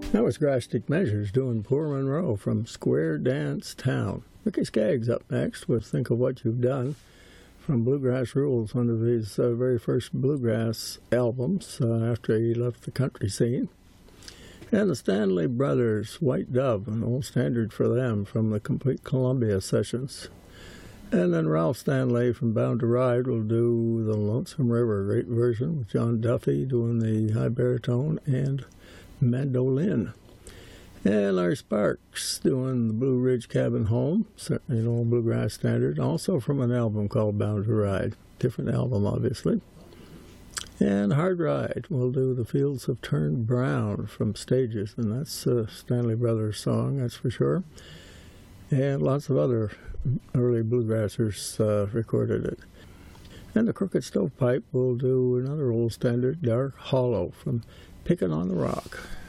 That was Drastic Measures doing Poor Monroe from Square Dance Town. Ricky Skaggs up next with Think of What You've Done from Bluegrass Rules, one of his very first bluegrass albums after he left the country scene. And the Stanley Brothers, White Dove, an old standard for them from the Complete Columbia sessions. And then Ralph Stanley from Bound to Ride will do the Lonesome River, great version with John Duffy doing the high baritone and mandolin. And Larry Sparks doing the Blue Ridge Cabin Home, certainly an old bluegrass standard, also from an album called Bound to Ride. Different album, obviously. And Hard Ride will do The Fields Have Turned Brown from Stages, and that's a Stanley Brothers song, that's for sure. And lots of other early bluegrassers recorded it. And the Crooked Stovepipe will do another old standard, Dark Hollow, from Pickin' on the Rock.